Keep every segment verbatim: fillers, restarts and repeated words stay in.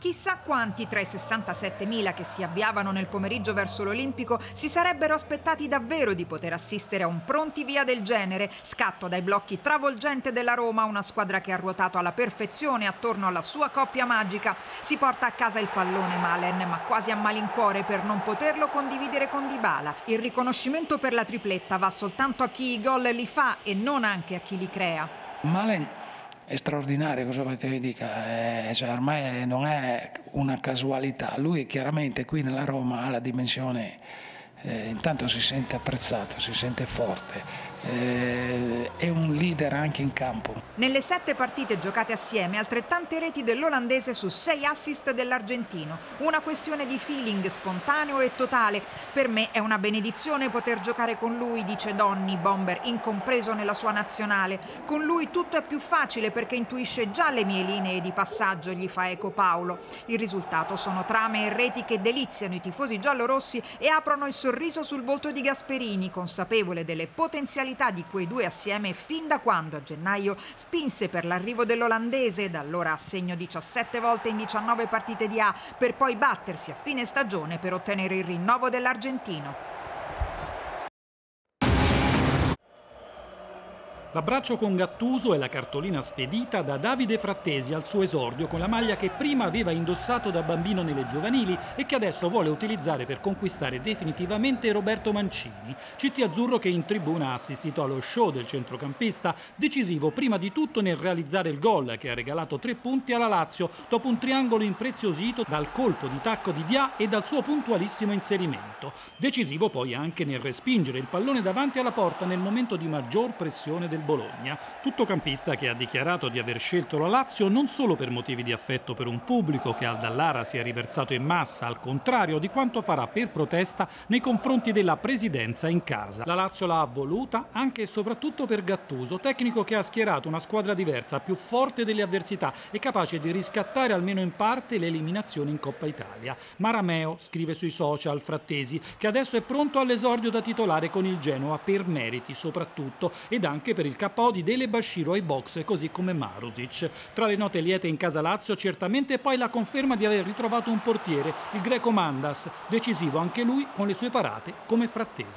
Chissà quanti tra i sessantasettemila che si avviavano nel pomeriggio verso l'Olimpico si sarebbero aspettati davvero di poter assistere a un pronti via del genere, scatto dai blocchi travolgente della Roma, una squadra che ha ruotato alla perfezione attorno alla sua coppia magica. Si porta a casa il pallone Malen, ma quasi a malincuore per non poterlo condividere con Dybala. Il riconoscimento per la tripletta va soltanto a chi i gol li fa e non anche a chi li crea. Malen è straordinario, cosa volete che dica? Eh, cioè ormai non è una casualità. Lui chiaramente qui nella Roma ha la dimensione, eh, intanto si sente apprezzato, si sente forte. Eh, è un leader anche in campo. Nelle sette partite giocate assieme, altrettante reti dell'olandese su sei assist dell'argentino. Una questione di feeling spontaneo e totale. Per me è una benedizione poter giocare con lui, dice Donny, bomber incompreso nella sua nazionale. Con lui tutto è più facile perché intuisce già le mie linee di passaggio, gli fa eco Paolo. Il risultato sono trame e reti che deliziano i tifosi giallorossi e aprono il sorriso sul volto di Gasperini, consapevole delle potenzialità di quei due assieme fin da quando a gennaio spinse per l'arrivo dell'olandese, da allora a segno diciassette volte in diciannove partite di A, per poi battersi a fine stagione per ottenere il rinnovo dell'argentino. L'abbraccio con Gattuso è la cartolina spedita da Davide Frattesi al suo esordio con la maglia che prima aveva indossato da bambino nelle giovanili e che adesso vuole utilizzare per conquistare definitivamente Roberto Mancini. C T azzurro che in tribuna ha assistito allo show del centrocampista, decisivo prima di tutto nel realizzare il gol che ha regalato tre punti alla Lazio dopo un triangolo impreziosito dal colpo di tacco di Dià e dal suo puntualissimo inserimento. Decisivo poi anche nel respingere il pallone davanti alla porta nel momento di maggior pressione del Bologna. Tuttocampista che ha dichiarato di aver scelto la Lazio non solo per motivi di affetto per un pubblico che al Dallara si è riversato in massa, al contrario di quanto farà per protesta nei confronti della presidenza in casa. La Lazio l'ha voluta anche e soprattutto per Gattuso, tecnico che ha schierato una squadra diversa, più forte delle avversità e capace di riscattare almeno in parte le eliminazioni in Coppa Italia. Marameo, scrive sui social Frattesi, che adesso è pronto all'esordio da titolare con il Genoa per meriti soprattutto ed anche per il K O di Dele Bashiru ai box, così come Marusic. Tra le note liete in casa Lazio certamente poi la conferma di aver ritrovato un portiere, il greco Mandas, decisivo anche lui con le sue parate come Frattesi.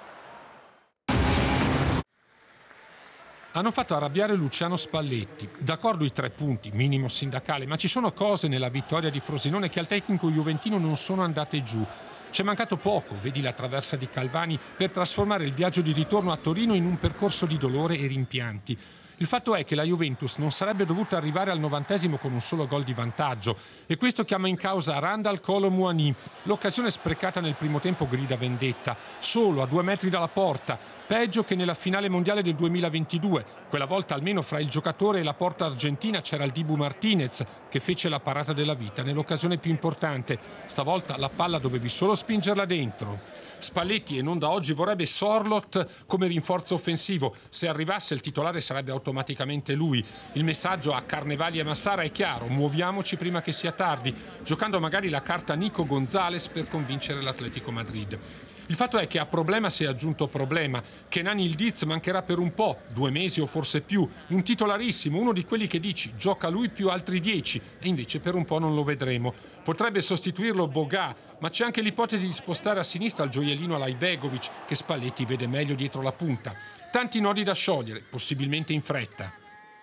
Hanno fatto arrabbiare Luciano Spalletti. D'accordo i tre punti, minimo sindacale, ma ci sono cose nella vittoria di Frosinone che al tecnico juventino non sono andate giù. C'è mancato poco, vedi la traversa di Calvani, per trasformare il viaggio di ritorno a Torino in un percorso di dolore e rimpianti. Il fatto è che la Juventus non sarebbe dovuta arrivare al novantesimo con un solo gol di vantaggio e questo chiama in causa Randal Kolo Muani. L'occasione sprecata nel primo tempo grida vendetta, solo a due metri dalla porta, peggio che nella finale mondiale del duemilaventidue. Quella volta almeno fra il giocatore e la porta argentina c'era il Dibu Martinez che fece la parata della vita nell'occasione più importante. Stavolta la palla dovevi solo spingerla dentro. Spalletti, e non da oggi, vorrebbe Sorloth come rinforzo offensivo. Se arrivasse il titolare sarebbe automaticamente lui. Il messaggio a Carnevali e Massara è chiaro: muoviamoci prima che sia tardi, giocando magari la carta Nico Gonzalez per convincere l'Atletico Madrid. Il fatto è che a problema si è aggiunto problema. Kenan Yildiz mancherà per un po', due mesi o forse più, un titolarissimo, uno di quelli che dici gioca lui più altri dieci, e invece per un po' non lo vedremo. Potrebbe sostituirlo Boga, ma c'è anche l'ipotesi di spostare a sinistra il gioiellino Alajbegovic, che Spalletti vede meglio dietro la punta. Tanti nodi da sciogliere, possibilmente in fretta.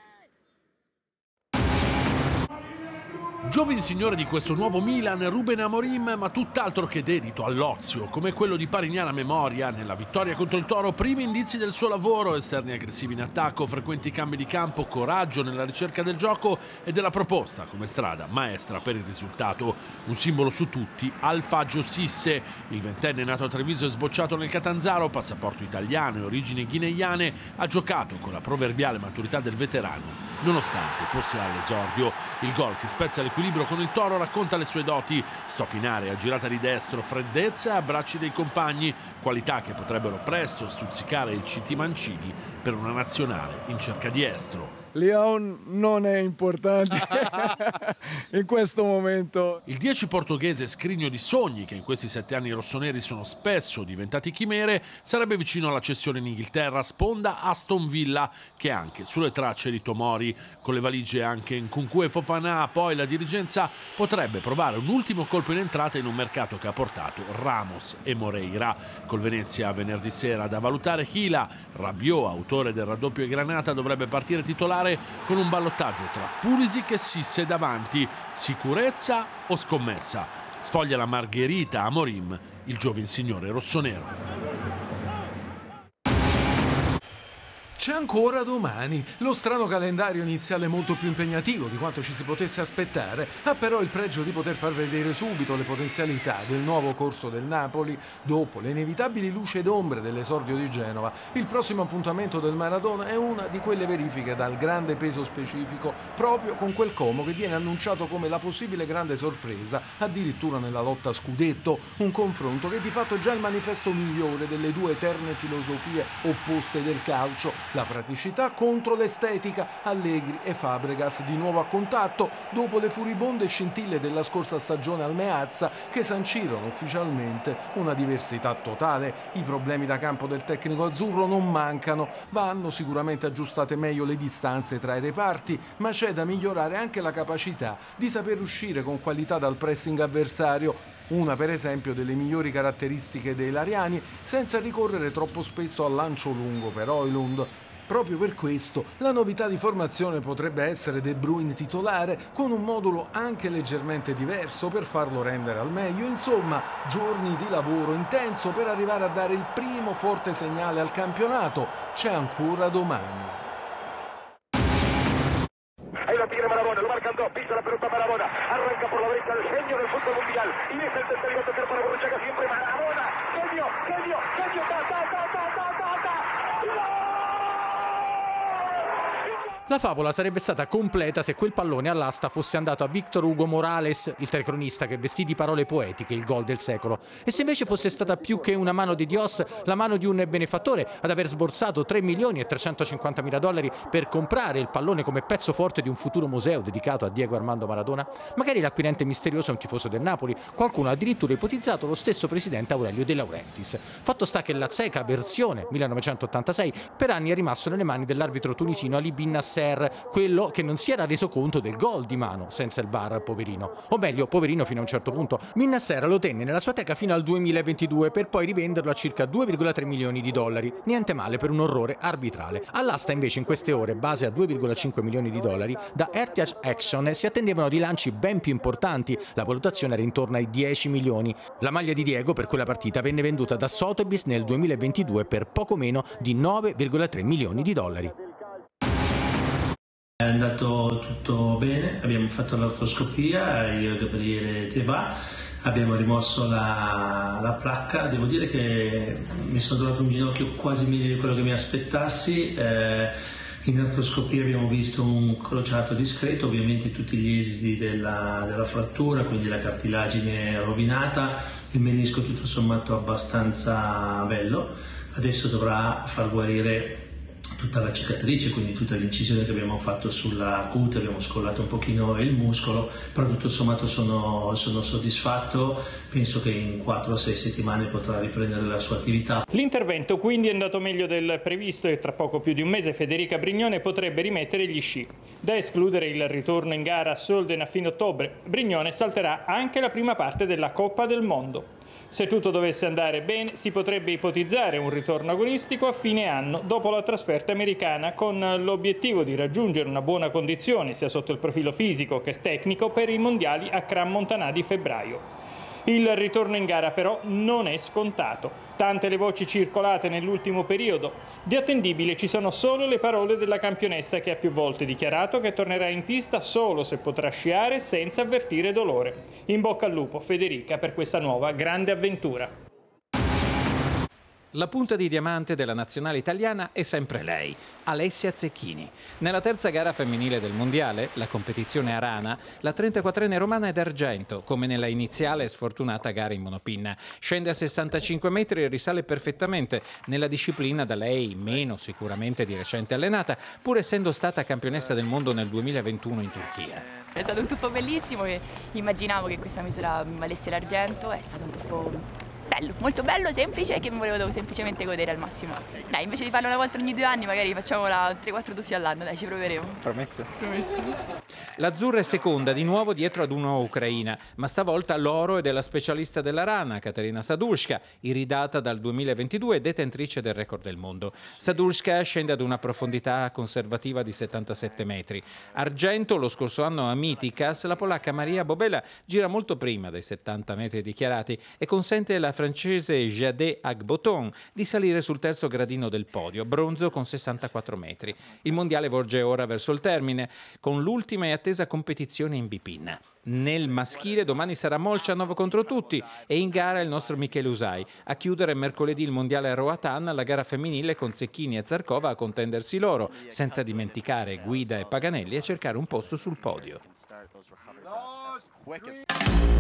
Giovin signore di questo nuovo Milan, Ruben Amorim, ma tutt'altro che dedito all'ozio, come quello di Parignana Memoria. Nella vittoria contro il Toro, primi indizi del suo lavoro, esterni aggressivi in attacco, frequenti cambi di campo, coraggio nella ricerca del gioco e della proposta come strada maestra per il risultato. Un simbolo su tutti, Alfagio Sisse, il ventenne nato a Treviso e sbocciato nel Catanzaro, passaporto italiano e origini ghineiane, ha giocato con la proverbiale maturità del veterano, nonostante fosse all'esordio. Il gol che spezza l'equilibrio con il Toro racconta le sue doti: stop in area, girata di destro, freddezza e abbracci dei compagni, qualità che potrebbero presto stuzzicare il C T Mancini per una nazionale in cerca di estro. Leão non è importante in questo momento. Il dieci portoghese scrigno di sogni, che in questi sette anni rossoneri sono spesso diventati chimere, sarebbe vicino alla cessione in Inghilterra, sponda Aston Villa, che è anche sulle tracce di Tomori. Con le valigie anche Nkunku e Fofana, poi la dirigenza potrebbe provare un ultimo colpo in entrata in un mercato che ha portato Ramos e Moreira. Col Venezia venerdì sera da valutare Gila. Rabiot, autore del raddoppio e Granata, dovrebbe partire titolare con un ballottaggio tra Pulisic e Sisse davanti. Sicurezza o scommessa? Sfoglia la Margherita Amorim, il giovinsignore rossonero. C'è ancora domani. Lo strano calendario iniziale è molto più impegnativo di quanto ci si potesse aspettare, ha però il pregio di poter far vedere subito le potenzialità del nuovo corso del Napoli dopo le inevitabili luci ed ombre dell'esordio di Genova. Il prossimo appuntamento del Maradona è una di quelle verifiche dal grande peso specifico, proprio con quel Como che viene annunciato come la possibile grande sorpresa, addirittura nella lotta a scudetto, un confronto che di fatto è già il manifesto migliore delle due eterne filosofie opposte del calcio. La praticità contro l'estetica, Allegri e Fabregas di nuovo a contatto dopo le furibonde scintille della scorsa stagione al Meazza che sancirono ufficialmente una diversità totale. I problemi da campo del tecnico azzurro non mancano, vanno sicuramente aggiustate meglio le distanze tra i reparti, ma c'è da migliorare anche la capacità di saper uscire con qualità dal pressing avversario, una per esempio delle migliori caratteristiche dei lariani, senza ricorrere troppo spesso al lancio lungo per Højlund. Proprio per questo la novità di formazione potrebbe essere De Bruyne titolare, con un modulo anche leggermente diverso per farlo rendere al meglio. Insomma, giorni di lavoro intenso per arrivare a dare il primo forte segnale al campionato. C'è ancora domani. Ahí lo tiene Maradona, lo marcan dos, pisa la pelota Maradona, arranca por la derecha el genio del fútbol mundial, y es el tercero a tocar para Borruchaga, siempre Maradona, genio, genio, genio, ta, ta, ta, ta, ta, ta, ta, ¡gol! La favola sarebbe stata completa se quel pallone all'asta fosse andato a Víctor Hugo Morales, il telecronista che vestì di parole poetiche il gol del secolo, e se invece fosse stata più che una mano di Dios, la mano di un benefattore ad aver sborsato tre milioni e trecentocinquantamila dollari per comprare il pallone come pezzo forte di un futuro museo dedicato a Diego Armando Maradona. Magari l'acquirente misterioso è un tifoso del Napoli, qualcuno ha addirittura ipotizzato lo stesso presidente Aurelio De Laurentiis. Fatto sta che la cieca versione millenovecentottantasei per anni è rimasto nelle mani dell'arbitro tunisino Ali Bin Nasser, quello che non si era reso conto del gol di mano senza il V A R, poverino. O meglio, poverino fino a un certo punto. Bin Nasser lo tenne nella sua teca fino al duemilaventidue per poi rivenderlo a circa due virgola tre milioni di dollari. Niente male per un orrore arbitrale. All'asta invece in queste ore, base a due virgola cinque milioni di dollari, da Heritage Action si attendevano rilanci ben più importanti. La valutazione era intorno ai dieci milioni. La maglia di Diego per quella partita venne venduta da Sotheby's nel duemilaventidue per poco meno di nove virgola tre milioni di dollari. È andato tutto bene, abbiamo fatto l'artroscopia, io devo dire te va, abbiamo rimosso la, la placca, devo dire che mi sono trovato un ginocchio quasi meglio di quello che mi aspettassi. Eh, in artroscopia abbiamo visto un crociato discreto, ovviamente tutti gli esiti della, della frattura, quindi la cartilagine rovinata, il menisco tutto sommato abbastanza bello, adesso dovrà far guarire tutta la cicatrice, quindi tutta l'incisione che abbiamo fatto sulla cute, abbiamo scollato un pochino il muscolo, però tutto sommato sono, sono soddisfatto, penso che in quattro o sei settimane potrà riprendere la sua attività. L'intervento quindi è andato meglio del previsto e tra poco più di un mese Federica Brignone potrebbe rimettere gli sci. Da escludere il ritorno in gara a Solden a fine ottobre. Brignone salterà anche la prima parte della Coppa del Mondo. Se tutto dovesse andare bene, si potrebbe ipotizzare un ritorno agonistico a fine anno dopo la trasferta americana, con l'obiettivo di raggiungere una buona condizione sia sotto il profilo fisico che tecnico per i mondiali a Crans-Montana di febbraio. Il ritorno in gara però non è scontato. Tante le voci circolate nell'ultimo periodo. Di attendibile ci sono solo le parole della campionessa che ha più volte dichiarato che tornerà in pista solo se potrà sciare senza avvertire dolore. In bocca al lupo, Federica, per questa nuova grande avventura. La punta di diamante della nazionale italiana è sempre lei, Alessia Zecchini. Nella terza gara femminile del mondiale, la competizione a rana, la trentaquattrenne romana è d'argento, come nella iniziale e sfortunata gara in monopinna. Scende a sessantacinque metri e risale perfettamente nella disciplina da lei meno sicuramente di recente allenata, pur essendo stata campionessa del mondo nel duemilaventuno in Turchia. È stato un tuffo bellissimo e immaginavo che questa misura mi valesse l'argento, è stato un tuffo bello, molto bello, semplice e che mi volevo semplicemente godere al massimo. Dai, invece di farlo una volta ogni due anni, magari facciamola tre quattro tuffi all'anno, dai, ci proveremo. Promesso? Promesso. L'azzurra è seconda, di nuovo dietro ad una ucraina, ma stavolta l'oro è della specialista della rana, Katerina Sadurska, iridata dal duemilaventidue e detentrice del record del mondo. Sadurska scende ad una profondità conservativa di settantasette metri. Argento lo scorso anno a Mythicas, la polacca Maria Bobela gira molto prima dei settanta metri dichiarati e consente alla francese Jade Agboton di salire sul terzo gradino del podio, bronzo con sessantaquattro metri. Il mondiale volge ora verso il termine, con l'ultima e attesa competizione in bipinna. Nel maschile domani sarà Molchanov contro tutti e in gara il nostro Michele Usai. A chiudere mercoledì il mondiale a Roatan, la gara femminile con Zecchini e Zarkova a contendersi l'oro, senza dimenticare Guida e Paganelli a cercare un posto sul podio.